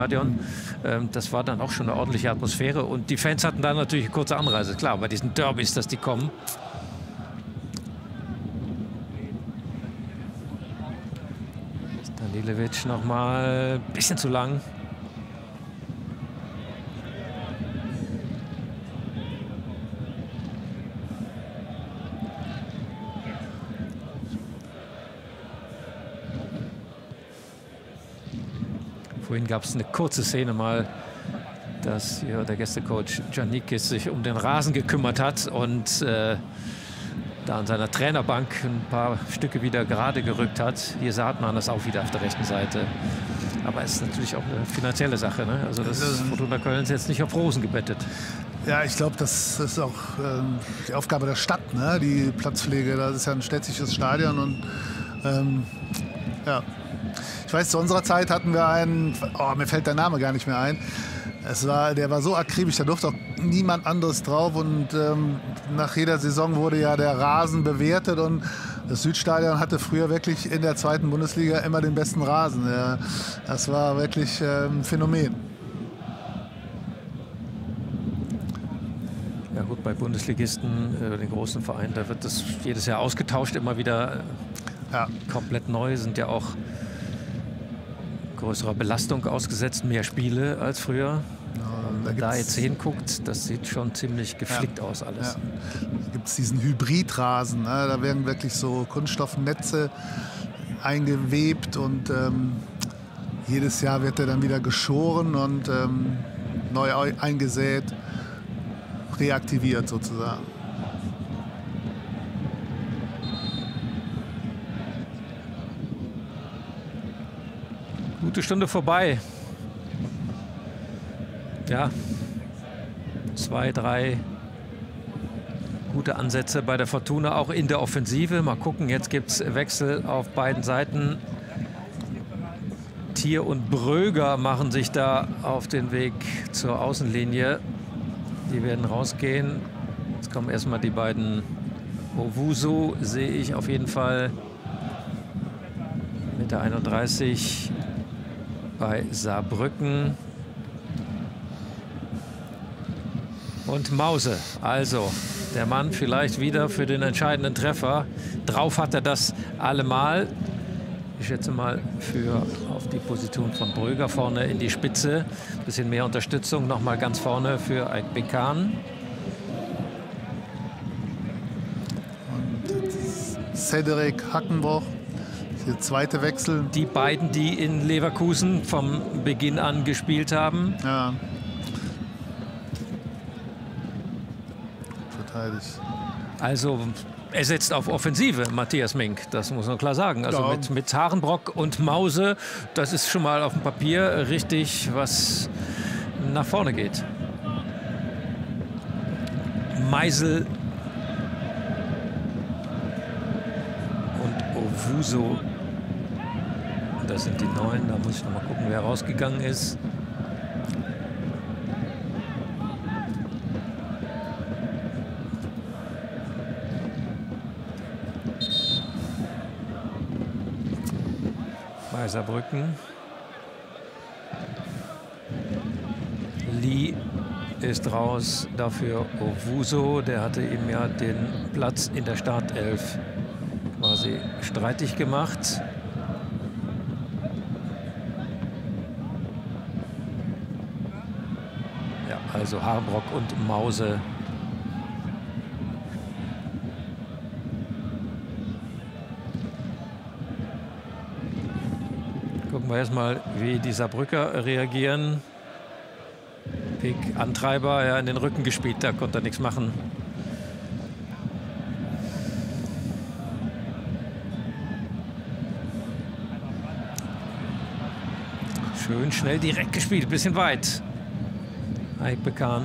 Stadion. Das war dann auch schon eine ordentliche Atmosphäre. Und die Fans hatten dann natürlich eine kurze Anreise. Klar, bei diesen Derbys, dass die kommen. Stanilevic nochmal ein bisschen zu lang. Vorhin gab es eine kurze Szene mal, dass hier der Gästecoach Giannikis sich um den Rasen gekümmert hat und da an seiner Trainerbank ein paar Stücke wieder gerade gerückt hat. Hier sah man das auch wieder auf der rechten Seite. Aber es ist natürlich auch eine finanzielle Sache, ne? Also das Fortuna Köln ist jetzt nicht auf Rosen gebettet. Ja, ich glaube, das ist auch die Aufgabe der Stadt, ne? Die Platzpflege. Das ist ja ein städtisches Stadion und ja. Ich weiß, zu unserer Zeit hatten wir einen, mir fällt der Name gar nicht mehr ein. Der war so akribisch, da durfte auch niemand anderes drauf. Und nach jeder Saison wurde ja der Rasen bewertet. Und das Südstadion hatte früher wirklich in der 2. Bundesliga immer den besten Rasen. Ja, das war wirklich ein Phänomen. Ja gut, bei Bundesligisten, den großen Vereinen, da wird das jedes Jahr ausgetauscht, immer wieder komplett neu, sind ja auch größerer Belastung ausgesetzt, mehr Spiele als früher. Wenn man da jetzt hinguckt, das sieht schon ziemlich geflickt aus alles. Ja. Da gibt es diesen Hybridrasen, ne? Da werden wirklich so Kunststoffnetze eingewebt und jedes Jahr wird er dann wieder geschoren und neu eingesät, reaktiviert sozusagen. Gute Stunde vorbei. Ja, 2, 3 gute Ansätze bei der Fortuna, auch in der Offensive. Mal gucken, jetzt gibt es Wechsel auf beiden Seiten. Thier und Bröger machen sich da auf den Weg zur Außenlinie. Die werden rausgehen. Jetzt kommen erstmal die beiden. Owusu sehe ich auf jeden Fall mit der 31 bei Saarbrücken. Und Mause, also der Mann vielleicht wieder für den entscheidenden Treffer. Drauf hat er das allemal. Ich schätze mal auf die Position von Bröger vorne in die Spitze. Ein bisschen mehr Unterstützung nochmal ganz vorne für Aykbekan. Und Cedric Hackenbroch, der zweite Wechsel. Die beiden, die in Leverkusen vom Beginn an gespielt haben. Ja. Verteidigt. Also er setzt auf Offensive, Matthias Mink, das muss man klar sagen. Also ja. mit Harenbrock und Mause, das ist schon mal auf dem Papier richtig, was nach vorne geht. Meisel und Owusu, das sind die Neuen. Da muss ich noch mal gucken, wer rausgegangen ist. Bei Saarbrücken. Lee ist raus, dafür Owusu. Der hatte ihm ja den Platz in der Startelf quasi streitig gemacht. Ja, also Harenbrock und Mause. Gucken wir erstmal, wie die Saarbrücker reagieren. Pick, Antreiber, ja, in den Rücken gespielt, da konnte er nichts machen. Schön schnell direkt gespielt, bisschen weit. Aykbekan.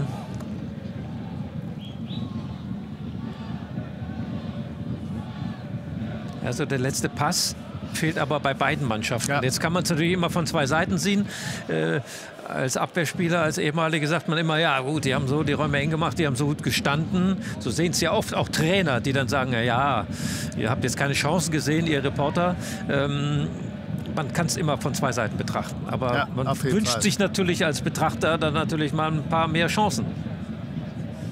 Also der letzte Pass fehlt aber bei beiden Mannschaften. Ja. Jetzt kann man es natürlich immer von zwei Seiten sehen. Als Abwehrspieler, als ehemaliger sagt man immer, ja gut, die haben so die Räume eng gemacht, die haben so gut gestanden. So sehen es ja oft auch Trainer, die dann sagen, ja, ihr habt jetzt keine Chancen gesehen, ihr Reporter. man kann es immer von zwei Seiten betrachten. Aber Ja, man auf jeden wünscht Fall. sich natürlich als Betrachter dann natürlich mal ein paar mehr Chancen.